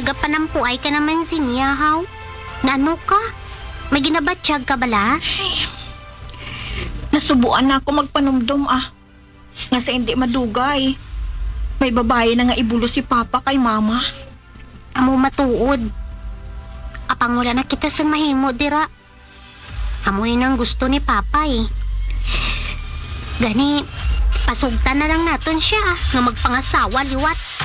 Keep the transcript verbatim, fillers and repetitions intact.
Nagapanampuay ka naman si Mia, haw? Naano ka? May ginabatsyag ka bala? Nasubuan na ako magpanumdum ah. Nga sa hindi madugay. May babae na nga ibulo si Papa kay Mama. Amo matuod. Apang wala na kita sa mahimo, dira. Amo yun ang gusto ni Papa eh. Gani, pasugtan na lang naton siya ah, nga magpangasawa liwat.